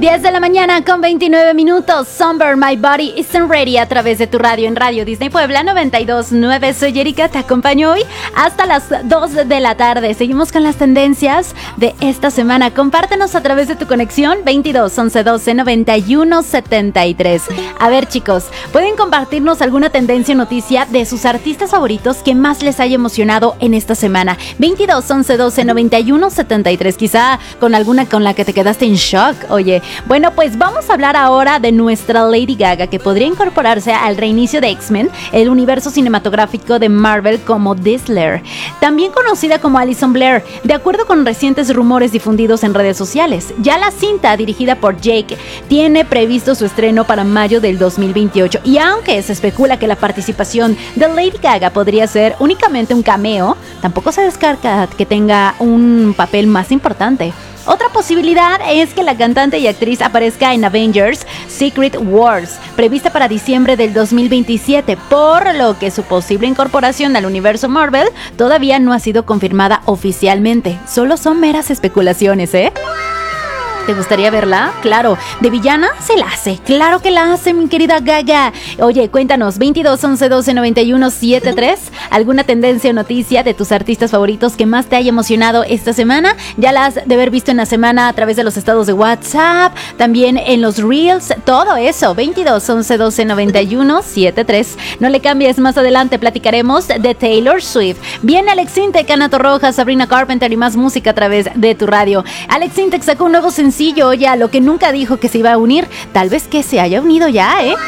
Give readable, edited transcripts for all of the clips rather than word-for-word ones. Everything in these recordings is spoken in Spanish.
10 de la mañana con 29 minutos. Somber, My Body Isn't Ready a través de tu radio en Radio Disney Puebla 92.9. Soy Erika, te acompaño hoy hasta las 2 de la tarde. Seguimos con las tendencias de esta semana. Compártenos a través de tu conexión 22 11 12 91 73. A ver, chicos, ¿pueden compartirnos alguna tendencia o noticia de sus artistas favoritos que más les haya emocionado en esta semana? 22 11 12 91 73. Quizá con alguna con la que te quedaste en shock. Oye, bueno, pues vamos a hablar ahora de nuestra Lady Gaga, que podría incorporarse al reinicio de X-Men, el universo cinematográfico de Marvel, como Dazzler, también conocida como Alison Blair, de acuerdo con recientes rumores difundidos en redes sociales. Ya la cinta, dirigida por Jake, tiene previsto su estreno para mayo del 2028, y aunque se especula que la participación de Lady Gaga podría ser únicamente un cameo, tampoco se descarta que tenga un papel más importante. Otra posibilidad es que la cantante y actriz aparezca en Avengers Secret Wars, prevista para diciembre del 2027, por lo que su posible incorporación al universo Marvel todavía no ha sido confirmada oficialmente. Solo son meras especulaciones, ¿eh? ¿Te gustaría verla? Claro, de villana se la hace. Claro que la hace, mi querida Gaga. Oye, cuéntanos, 22 11 12 91 73. ¿Alguna tendencia o noticia de tus artistas favoritos que más te haya emocionado esta semana? Ya las has de haber visto en la semana a través de los estados de WhatsApp, también en los Reels, todo eso. 22 11 12 91 73. No le cambies, más adelante platicaremos de Taylor Swift. Viene Alex Intec, Ana Torroja, Sabrina Carpenter y más música a través de tu radio. Alex Intec sacó un nuevo sencillo, ya lo que nunca dijo que se iba a unir, tal vez que se haya unido ya, ¿eh?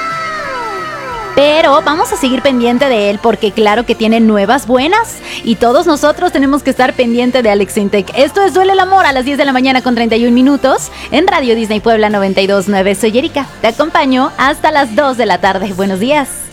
Pero vamos a seguir pendiente de él porque claro que tiene nuevas buenas y todos nosotros tenemos que estar pendiente de Alex Intec. Esto es Duele el Amor a las 10 de la mañana con 31 minutos en Radio Disney Puebla 92.9. Soy Erika, te acompaño hasta las 2 de la tarde. Buenos días.